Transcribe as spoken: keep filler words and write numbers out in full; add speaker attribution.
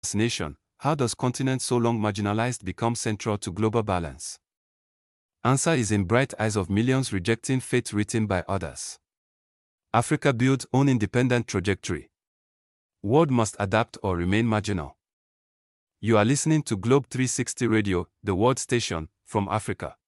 Speaker 1: Nation, how does continent so long marginalized become central to global balance? Answer is in bright eyes of millions rejecting fate written by others. Africa builds own independent trajectory. World must adapt or remain marginal. You are listening to Globe three sixty Radio, the world station, from Africa.